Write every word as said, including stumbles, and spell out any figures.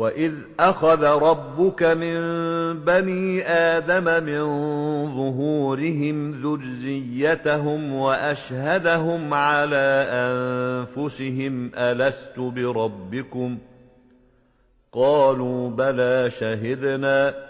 وَإِذْ أَخَذَ رَبُّكَ مِن بَنِي آدَمَ مِن ظُهُورِهِمْ ذُرِّيَّتَهُمْ وَأَشْهَدَهُمْ عَلَىٰ أَنفُسِهِمْ أَلَسْتُ بِرَبِّكُمْ ۖ قَالُوا بَلَىٰ شَهِدْنَا